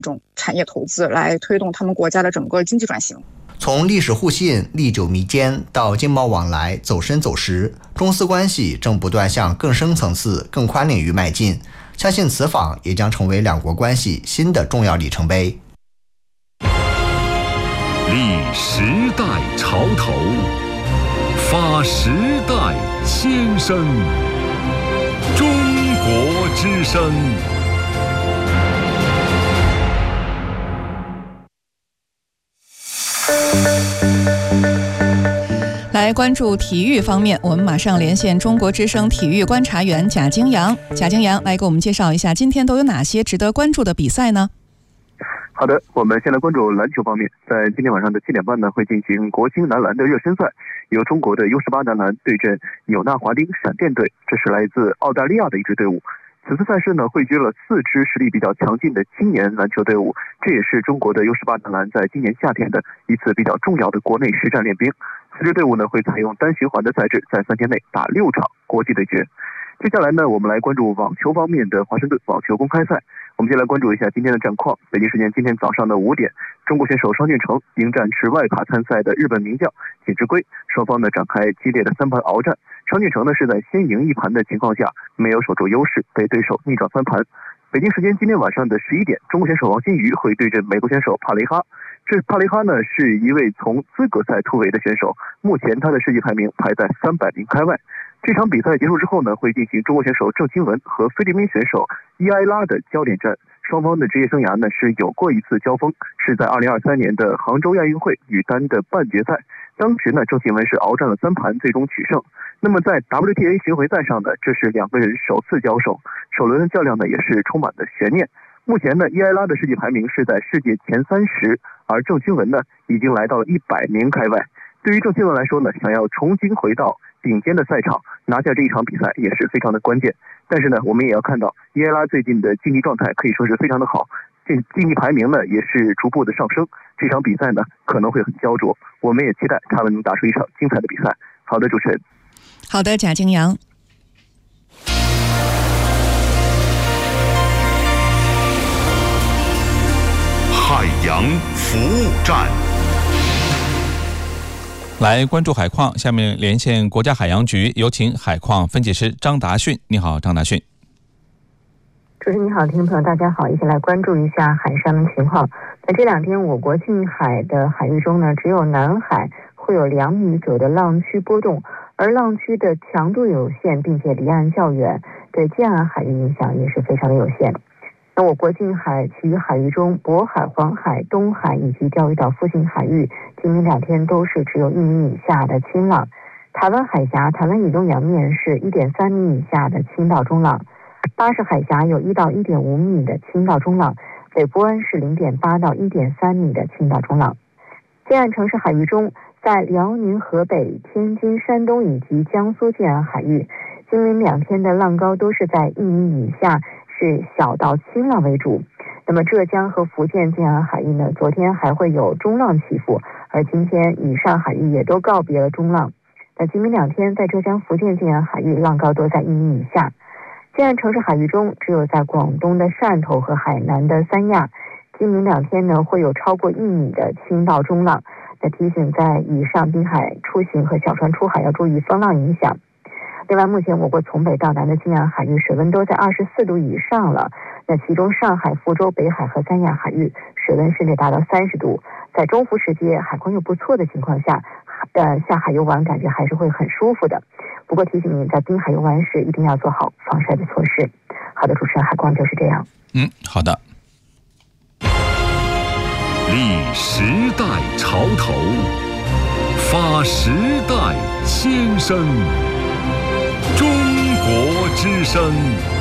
种产业投资，来推动他们国家的整个经济转型。 从历史互信、历久弥坚到经贸往来走深走实，中斯关系正不断向更深层次、更宽领域迈进。相信此访也将成为两国关系新的重要里程碑。 立时代潮头，发时代先声。中国之声。 来关注体育方面，我们马上连线中国之声体育观察员贾京阳。贾京阳来给我们介绍一下今天都有哪些值得关注的比赛呢？ 好的，我们先来关注篮球方面。在今天晚上的7点半呢，会进行国青男篮的热身赛，由中国的 U18 男篮对阵纽纳华丁闪电队，这是来自澳大利亚的一支队伍。此次赛事呢，汇聚了4支实力比较强劲的青年篮球队伍，这也是中国的 U18 男篮在今年夏天的一次比较重要的国内实战练兵。4支队伍呢会采用单循环的赛制，在3天内打6场国际对决。接下来呢，我们来关注网球方面的华盛顿网球公开赛。我们先来关注一下今天的战况。北京时间今天早上的5点，中国选手双俊成迎战持外卡参赛的日本名将锦织圭，双方呢展开激烈的3盘鏖战。双俊成呢是在先赢1盘的情况下，没有守住优势，被对手逆转3盘。北京时间今天晚上的11点，中国选手王欣瑜会对阵美国选手帕雷哈。这帕雷哈呢是一位从资格赛突围的选手，目前他的世界排名排在300名开外。这场比赛结束之后呢，会进行中国选手郑钦文和菲律宾选手伊埃拉的焦点战。双方的职业生涯呢是有过一次交锋，是在2023年的杭州亚运会女单的半决赛。当时呢，郑钦文是鏖战了3盘，最终取胜。那么在 WTA 巡回赛上呢，这是2个人首次交手，首轮的较量呢也是充满了悬念。目前呢，伊埃拉的世界排名是在世界前30，而郑钦文呢已经来到了100名开外。对于郑钦文来说呢，想要重新回到顶尖的赛场，拿下这一场比赛也是非常的关键。但是呢，我们也要看到伊埃拉最近的竞技状态可以说是非常的好，竞技排名呢也是逐步的上升。这场比赛呢可能会很焦灼，我们也期待他们能打出一场精彩的比赛。好的，主持人。 好的，贾京阳。 海洋服务站。 来关注海况，下面连线国家海洋局，有请海况分析师张达训。你好，张达训。 主持人你好，听众朋友大家好，一起来关注一下海上的情况。在这2天，我国近海的海域中呢，只有南海会有2米左右的浪区波动，而浪区的强度有限，并且离岸较远，对近岸海域影响也是非常的有限。那我国近海其余海域中，渤海、黄海、东海以及钓鱼岛附近海域，今明2天都是只有1米以下的轻浪。台湾海峡、台湾以东洋面是 1.3 米以下的轻到中浪。巴士海峡有1到 1.5 米的轻到中浪，北部湾是 0.8 到 1.3 米的轻到中浪。近岸城市海域中，在辽宁、河北、天津、山东以及江苏近岸海域，今明2天的浪高都是在1米以下，是小到轻浪为主。那么浙江和福建近岸海域呢，昨天还会有中浪起伏，而今天以上海域也都告别了中浪。那今明2天在浙江、福建近岸海域浪高都在1米以下。近岸城市海域中，只有在广东的汕头和海南的三亚，今明2天呢会有超过1米的轻到中浪。那提醒在以上滨海出行和小船出海要注意风浪影响。另外，目前我国从北到南的近岸海域水温都在24度以上了，那其中上海、福州、北海和三亚海域水温甚至达到30度。在中伏时节，海况又不错的情况下，下海游玩感觉还是会很舒服的。不过提醒您，在滨海游玩时一定要做好防晒的措施。好的，主持人，海况就是这样。 好的。 立时代潮头，发时代先声。中国之声。